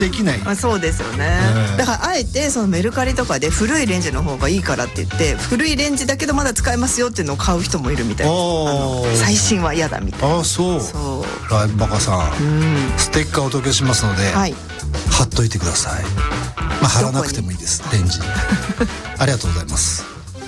できない。 そうですよね、だからあえてそのメルカリとかで古いレンジの方がいいからって言って古いレンジだけどまだ使えますよっていうのを買う人もいるみたいです。最新は嫌だみたいな。 そうライブバカさん、ステッカーをお届けしますので、貼っといてください。貼らなくてもいいです、レンジにありがとうございます。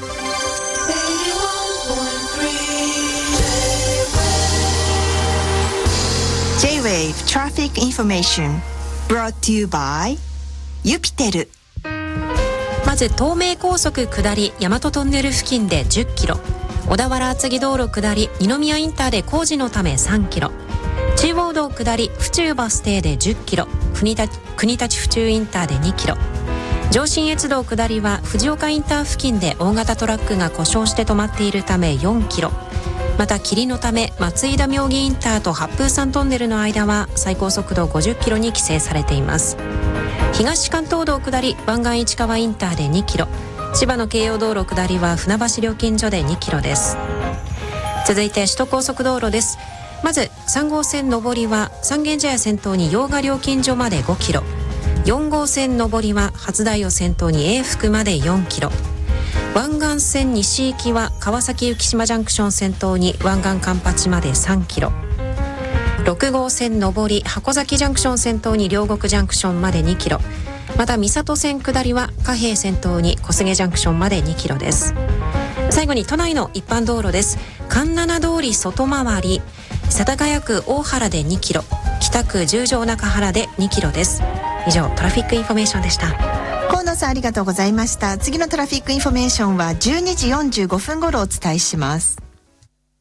J-Wave Traffic Information brought to you by ユピテル。 まず東名高速下り大和トンネル付近で10キロ、小田原厚木道路下り二宮インターで工事のため3キロ、中央道下り府中バス停で10キロ、国立府中インターで2キロ、上信越道下りは藤岡インター付近で大型トラックが故障して止まっているため4キロ、また霧のため松井田妙義インターと八風山トンネルの間は最高速度50キロに規制されています。東関東道下り湾岸市川インターで2キロ、千葉の京葉道路下りは船橋料金所で2キロです。続いて首都高速道路です。まず3号線上りは三軒茶屋先頭に用賀料金所まで5キロ、4号線上りは初台を先頭に永福まで4キロ、湾岸線西行きは川崎浮島ジャンクション先頭に湾岸環八まで3キロ、6号線上り箱崎ジャンクション先頭に両国ジャンクションまで2キロ、また三郷線下りは貨幣先頭に小菅ジャンクションまで2キロです。最後に都内の一般道路です。環七通り外回り世田谷区大原で2キロ、北区十条中原で2キロです。以上トラフィックインフォメーションでした。 河野さんありがとうございました。次のトラフィックインフォメーションは12時45分頃お伝えします。